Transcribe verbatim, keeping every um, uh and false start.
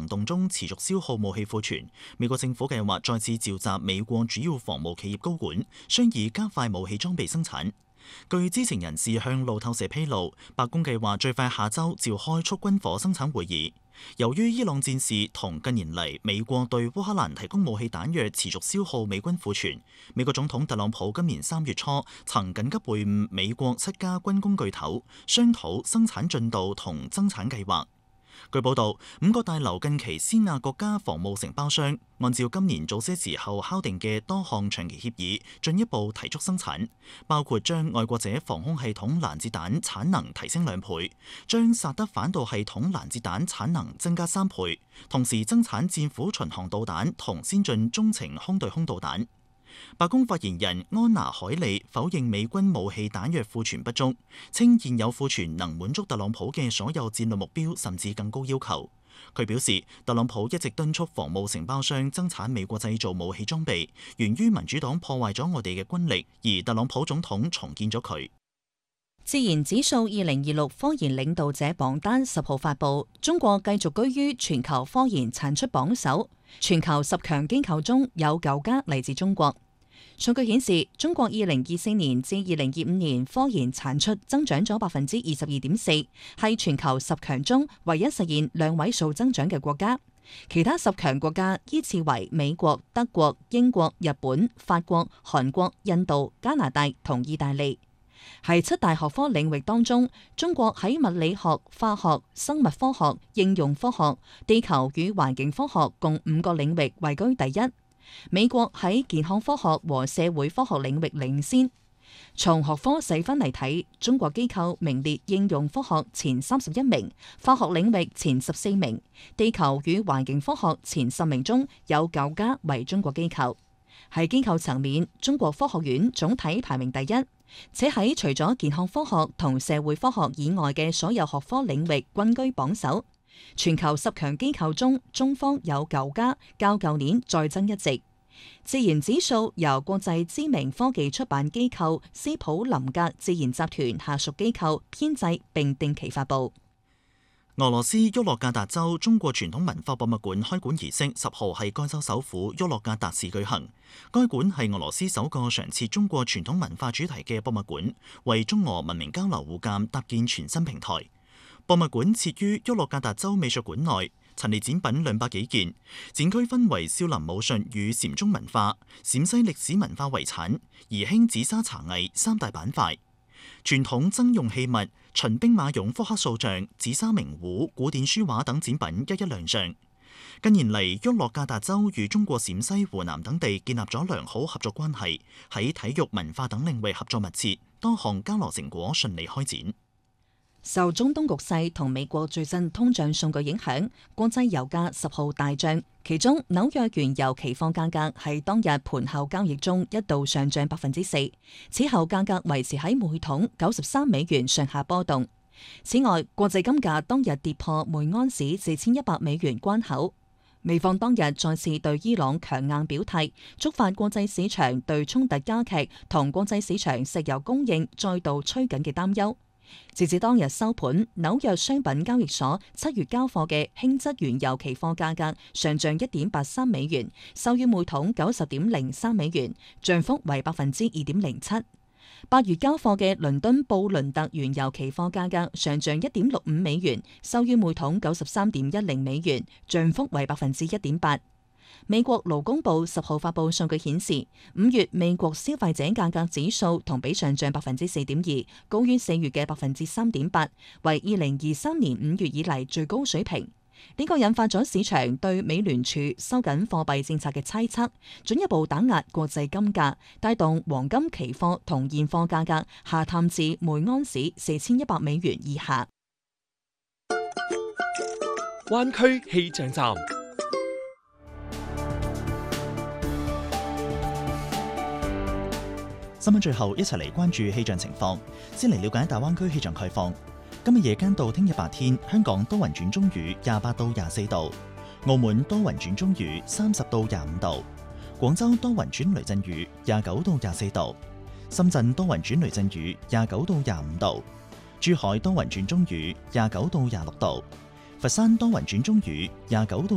動中持續消耗武器庫存，美國政府計劃再次召集美國主要防務企業高管，商議加快武器裝備生產。據知情人士向路透社披露，白宮計劃最快下週召開促軍火生產會議。由於伊朗戰事同近年嚟美國對烏克蘭提供武器彈藥持續消耗美軍庫存，美國總統特朗普今年三月初曾緊急會晤美國七家軍工巨頭，商討生產進度同增產計劃。據報道，五個大樓近期施壓國家防務承包商，按照今年早些時候敲定嘅多項長期協議，進一步提速生產，包括將愛國者防空系統攔截彈產能提升兩倍，將薩德反導系統攔截彈產能增加三倍，同時增產戰斧巡航導彈同先進中程空對空導彈。白宮發言人安娜海利否認美軍武器彈藥庫存不足，稱現有庫存能滿足特朗普嘅所有戰略目標，甚至更高要求。佢表示，特朗普一直敦促防務承包商增產美國製造武器裝備，源於民主黨破壞咗我哋嘅軍力，而特朗普總統重建咗佢。 自然指數二零二六科研領導者榜單十號發布，中國繼續居於全球科研產出榜首，全球十強機構中有九家嚟自中國。數據顯示，中國二零二四年至二零二五年科研產出增長咗百分之二十二點四，係全球十強中唯一實現兩位數增長嘅國家。其他十強國家依次為美國、德國、英國、日本、法國、韓國、印度、加拿大同意大利。喺七大學科領域當中，中國喺物理學、化學、生物科學、應用科學、地球與環境科學共五個領域位居第一。美國喺健康科學和社會科學領域領先。從學科細分嚟睇，中國機構名列應用科學前三十一名，化學領域前十四名，地球與環境科學前十名中有九家為中國機構。喺機構層面，中國科學院總體排名第一，且喺除咗健康科學同社會科學以外嘅所有學科領域均居榜首。全球十強機構中，中方有九家，較舊年再增一席。自然指數由國際知名科技出版機構斯普林格自然集團下屬機構編製並定期發布。 俄羅斯沃洛格達州中國傳統文化博物館開館儀式十號喺該州首府沃洛格達市舉行。該館係俄羅斯首個常設中國傳統文化主題嘅博物館，為中俄文明交流互鑑搭建全新平台。博物館設於沃洛格達州美術館內，陳列展品兩百幾件，展區分為少林武術與禪宗文化、陝西歷史文化遺產、宜興紫砂茶藝三大板塊。傳統僧用器物、秦兵馬俑複刻塑像、紫砂名壺、古典書畫等展品一一亮相。近年嚟，沃洛格達州與中國陝西、湖南等地建立咗良好合作關係，喺體育、文化等領域合作密切，多項交流成果順利開展。 受中東局勢同美國最新通脹數據影響，國際油價十號大漲，其中紐約原油期貨價格喺當日盤後交易中一度上漲百分之四，此後價格維持喺每桶九十三美元上下波動。此外，國際金價當日跌破每盎司四千一百美元關口。美方當日再次對伊朗強硬表態，觸發國際市場對衝突加劇同國際市場石油供應再度趨緊嘅擔憂。截至當日收盤，紐約商品交易所七月交貨嘅輕質原油期貨價格上漲一點八三美元，收於每桶九十點零三美元，漲幅為百分之二點零七。八月交貨嘅倫敦布倫特原油期貨價格上漲一點六五美元，收於每桶九十三點一零美元，漲幅為百分之一點八。美國勞工部十號發布數據顯示，五月美國消費者價格指數同比上漲百分之四點二，高於四月嘅百分之三點八，為二零二三年五月以嚟最高水平。呢個引發咗市場對美聯儲收緊貨幣政策嘅猜測，進一步打壓國際金價，帶動黃金期貨同現貨價格下探至每盎司四千一百美元以下。 灣區氣象站。 新聞最後一齊嚟關注氣象情況，先嚟了解大灣區氣象概況。今日夜間到聽日白天，香港多雲轉中雨，廿八到廿四度；澳門多雲轉中雨，三十到廿五度；廣州多雲轉雷陣雨，廿九到廿四度；深圳多雲轉雷陣雨，廿九到廿五度；珠海多雲轉中雨，廿九到廿六度；佛山多雲轉中雨，廿九到